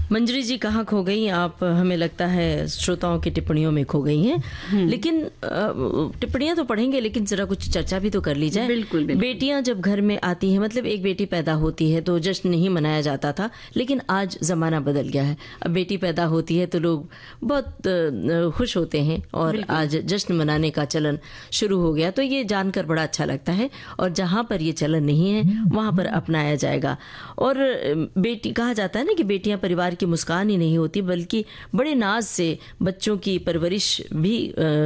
मंजरी जी कहाँ खो गई? आप हमें लगता है श्रोताओं की टिप्पणियों में खो गई हैं। लेकिन टिप्पणियां तो पढ़ेंगे, लेकिन जरा कुछ चर्चा भी तो कर ली जाए। बिल्कुल। बेटियां जब घर में आती हैं, मतलब एक बेटी पैदा होती है तो जश्न नहीं मनाया जाता था, लेकिन आज जमाना बदल गया है। अब बेटी पैदा होती है तो लोग बहुत खुश होते हैं और आज जश्न मनाने का चलन शुरू हो गया। तो ये जानकर बड़ा अच्छा लगता है, और जहां पर ये चलन नहीं है वहां पर अपनाया जाएगा। और बेटी कहा जाता है ना कि बेटियां परिवार की मुस्कान ही नहीं होती, बल्कि बड़े नाज से बच्चों की परवरिश भी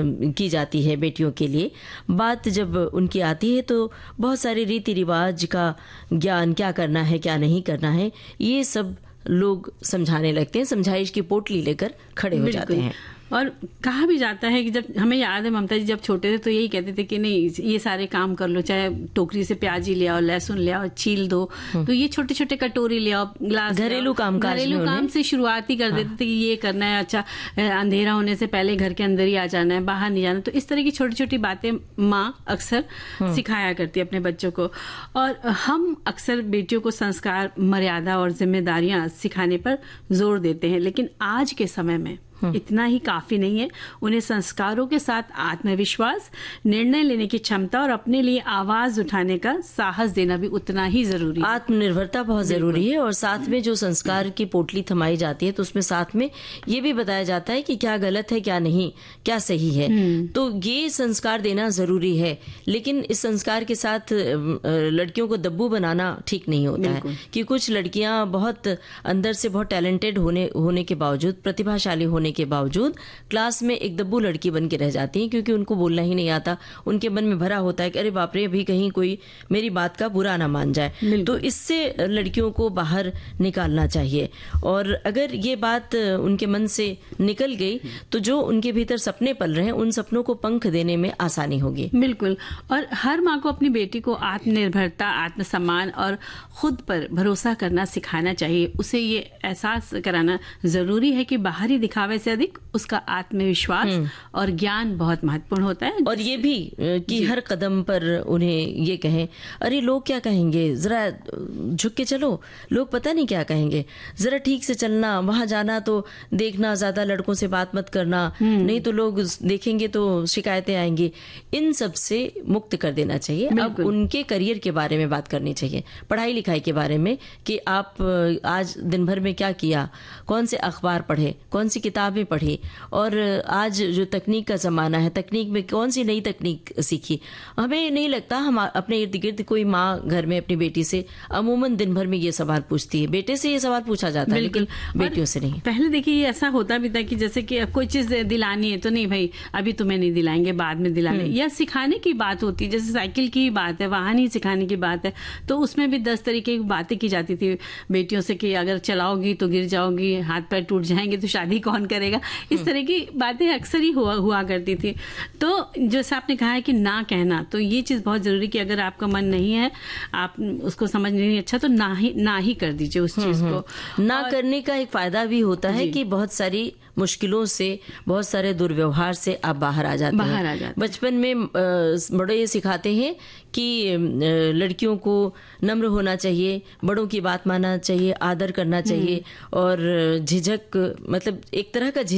की जाती है बेटियों के लिए। बात जब उनकी आती है तो बहुत सारे रीति रिवाज का ज्ञान, क्या करना है क्या नहीं करना है, ये सब लोग समझाने लगते हैं, समझाइश की पोटली लेकर खड़े हो जाते हैं। और कहा भी जाता है कि जब हमें याद है ममता जी जब छोटे थे तो यही कहते थे कि नहीं ये सारे काम कर लो, चाहे टोकरी से प्याज ही ले आओ, लहसुन ले आओ, छील दो, तो ये छोटे छोटे कटोरी ले आओ, ग्लास, घरेलू काम से शुरुआत ही कर देते थे कि ये करना है, अच्छा अंधेरा होने से पहले घर के अंदर ही आ जाना है, बाहर नहीं जाना। तो इस तरह की छोटी छोटी बातें माँ अक्सर सिखाया करती है अपने बच्चों को। और हम अक्सर बेटियों को संस्कार, मर्यादा और जिम्मेदारियां सिखाने पर जोर देते हैं, लेकिन आज के समय में इतना ही काफी नहीं है। उन्हें संस्कारों के साथ आत्मविश्वास, निर्णय लेने की क्षमता और अपने लिए आवाज उठाने का साहस देना भी उतना ही जरूरी है। आत्मनिर्भरता बहुत जरूरी है। और साथ में जो संस्कार की पोटली थमाई जाती है तो उसमें साथ में ये भी बताया जाता है कि क्या गलत है, क्या नहीं, क्या सही है। तो ये संस्कार देना जरूरी है, लेकिन इस संस्कार के साथ लड़कियों को दब्बू बनाना ठीक नहीं होता है। कि कुछ लड़कियां बहुत अंदर से बहुत टैलेंटेड होने के बावजूद, प्रतिभाशाली होने के बावजूद क्लास में एक दब्बू लड़की बन के रह जाती हैं, क्योंकि उनको बोलना ही नहीं आता। उनके मन में भरा होता है कि अरे बाप रे, अभी कहीं कोई मेरी बात का बुरा ना मान जाए। तो इससे लड़कियों को बाहर निकालना चाहिए। और अगर ये बात उनके मन से निकल गई तो जो उनके भीतर सपने पल रहे हैं, उन सपनों को पंख देने में आसानी होगी। बिल्कुल। और हर माँ को अपनी बेटी को आत्मनिर्भरता, आत्मसम्मान और खुद पर भरोसा करना सिखाना चाहिए। उसे ये एहसास कराना जरूरी है कि बाहरी दिखावे से अधिक उसका आत्मविश्वास और ज्ञान बहुत महत्वपूर्ण होता है। और ये भी कि हर कदम पर उन्हें ये कहें, अरे लोग क्या कहेंगे, जरा झुक के चलो, लोग पता नहीं क्या कहेंगे, जरा ठीक से चलना, वहां जाना तो देखना, ज्यादा लड़कों से बात मत करना, नहीं तो लोग देखेंगे तो शिकायतें आएंगी। इन सब से मुक्त कर देना चाहिए। अब उनके करियर के बारे में बात करनी चाहिए, पढ़ाई लिखाई के बारे में, कि आप आज दिन भर में क्या किया, कौन से अखबार पढ़े, कौन सी किताबें पढ़ी, और आज जो तकनीक का जमाना है, तकनीक में कौन सी नई तकनीक सीखी। हमें नहीं लगता हम अपने इर्द गिर्द कोई माँ घर में अपनी बेटी से अमूमन दिन भर में ये सवाल पूछती है। बेटे से ये सवाल पूछा जाता है, लेकिन बेटियों से नहीं। पहले देखिए ये ऐसा होता भी था कि जैसे कि कोई चीज दिलानी है तो नहीं भाई अभी तुम्हें नहीं दिलाएंगे, बाद में दिलाने, या सिखाने की बात होती है, जैसे साइकिल की बात है, वाहन ही सिखाने की बात है, तो उसमें भी 10 तरीके की बातें की जाती थी बेटियों से कि अगर चलाओगी तो गिर जाओगी, हाथ पैर टूट जाएंगे तो शादी कौन करेगा। इस तरह की बातें अक्सर ही हुआ करती थी। तो जैसे आपने कहा है कि ना कहना, तो ये चीज बहुत जरूरी कि अगर आपका मन नहीं है, आप उसको समझ नहीं अच्छा, तो ना ही कर दीजिए उस चीज को। ना करने का एक फायदा भी होता है कि बहुत सारी मुश्किलों से, बहुत सारे दुर्व्यवहार से आप बाहर आ जाते हैं। बचपन में बड़े ये सिखाते हैं कि लड़कियों को नम्र होना चाहिए, बड़ों की बात मानना चाहिए, आदर करना चाहिए, और झिझक, मतलब एक तरह का